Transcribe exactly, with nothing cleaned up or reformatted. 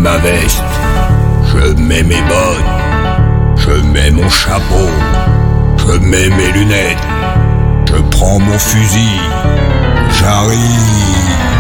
ma veste, je mets mes bottes, je mets mon chapeau, je mets mes lunettes, je prends mon fusil, j'arrive.